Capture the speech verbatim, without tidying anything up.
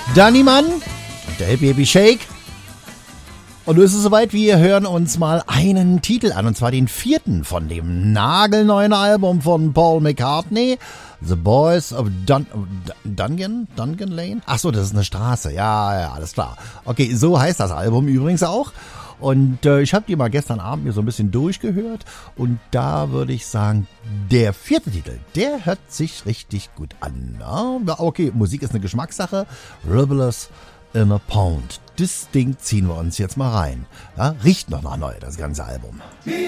Danny Mann, der Baby Shake. Und nun ist es soweit, wir hören uns mal einen Titel an, und zwar den vierten von dem nagelneuen Album von Paul McCartney, The Boys of Dun Dungan? Dungan Lane? Ach so, das ist eine Straße, ja, ja, alles klar. Okay, so heißt das Album übrigens auch. Und äh, ich habe die mal gestern Abend mir so ein bisschen durchgehört, und da würde ich sagen, der vierte Titel, der hört sich richtig gut an. Ja, okay, Musik ist eine Geschmackssache. Rivers in a Pound. Das Ding ziehen wir uns jetzt mal rein. Ja, riecht noch nach neu, das ganze Album.